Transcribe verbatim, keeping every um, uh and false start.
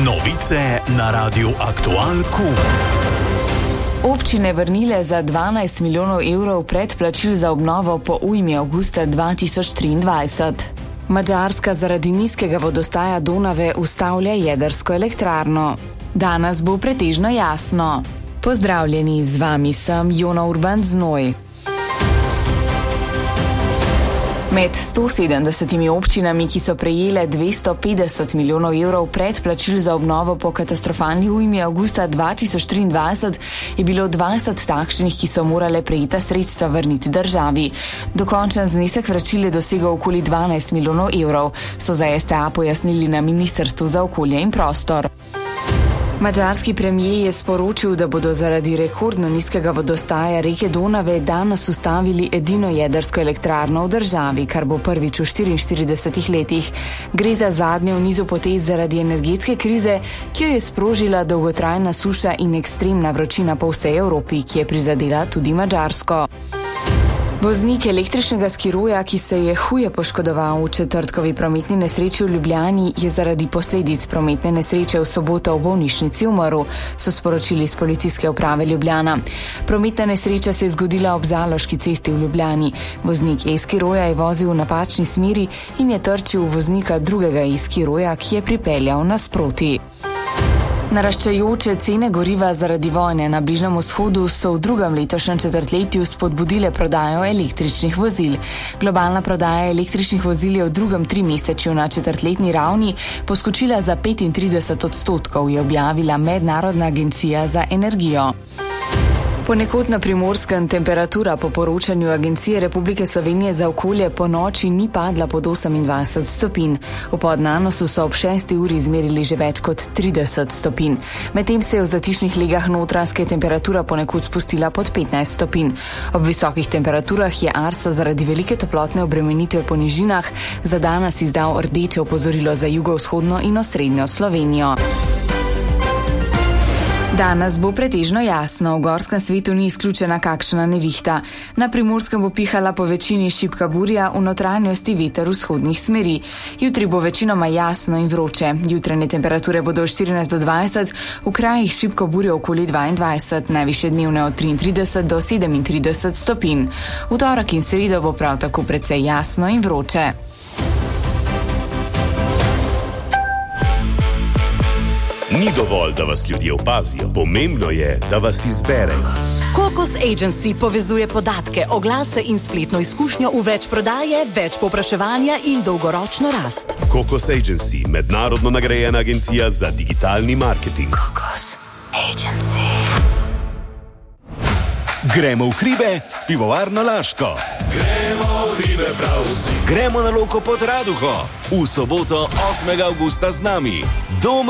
Novice na Radiu Aktual Q. Občine vrnile za dvanajst milijonov evrov predplačil za obnovo po ujmi avgusta dva tisoč triindvajset. Madžarska zaradi nizkega vodostaja Donave ustavlja jedrsko elektrarno. Danes bo pretežno jasno. Pozdravljeni, z vami sem Jona Urban Znoj. Med sto sedemdesetimi občinami, ki so prejele dvesto petdeset milijonov evrov predplačil za obnovo po katastrofalni ujmi avgusta dva tisoč triindvajset, je bilo dvajset takšnih, ki so morale prejeta sredstva vrniti državi. Dokončen znesek vračil je dosegel okoli dvanajst milijonov evrov, so za S T A pojasnili na Ministrstvu za okolje in prostor. Madžarski premijer je sporočil, da bodo zaradi rekordno nizkega vodostaja reke Donave danes ustavili edino jedrsko elektrarno v državi, kar bo prvič v štiriinštiridesetih letih. Gre za zadnjo v nizu potez zaradi energetske krize, ki jo je sprožila dolgotrajna suša in ekstremna vročina po vsej Evropi, ki je prizadela tudi Madžarsko. Voznik električnega skiroja, ki se je huje poškodoval v četrtkovi prometni nesreči v Ljubljani, je zaradi posledic prometne nesreče v soboto v bolnišnici umrl, so sporočili z Policijske uprave Ljubljana. Prometna nesreča se je zgodila ob Zaloški cesti v Ljubljani. Voznik e-skiroja je vozil v napačni smeri in je trčil v voznika drugega e-skiroja, ki je pripeljal nasproti. Naraščajoče cene goriva zaradi vojne na Bližnjem vzhodu so v drugem letošnjem četrtletju spodbudile prodajo električnih vozil. Globalna prodaja električnih vozil je v drugem trimesečju na četrtletni ravni poskočila za petintrideset odstotkov, je objavila Mednarodna agencija za energijo. Ponekod na Primorskem temperatura po poročanju Agencije Republike Slovenije za okolje po noči ni padla pod osemindvajset stopinj. V Podnanosu so ob šesti uri izmerili že več kot trideset stopinj. Medtem se je v zatišnih legah Notranjske temperatura ponekod spustila pod petnajst stopinj. Ob visokih temperaturah je Arso zaradi velike toplotne obremenitve po nižinah za danes izdal rdeče opozorilo za jugovzhodno in osrednjo Slovenijo. Danes bo pretežno jasno, v gorskem svetu ni izključena kakšna nevihta. Na Primorskem bo pihala po večini šibka burja, v notranjosti veter vzhodnih smeri. Jutri bo večinoma jasno in vroče. Jutranje temperature bodo od štirinajst do dvajset, v krajih šibko burje okoli dvaindvajset, najvišje dnevne od triintrideset do sedemintrideset stopinj. V torek in sredo bo prav tako precej jasno in vroče. Ni dovolj, da vas ljudje opazijo. Pomembno je, da vas izberejo. Kokos Agency povezuje podatke, oglase in spletno izkušnjo v več prodaje, več povpraševanja in dolgoročno rast. Kokos Agency, mednarodno nagrajena agencija za digitalni marketing. Kokos Agency. Gremo v hribe s pivovarno Laško. Gremo v hribe prav vsi. Gremo na Loko pod Raduho. V soboto osmega avgusta z nami. Dom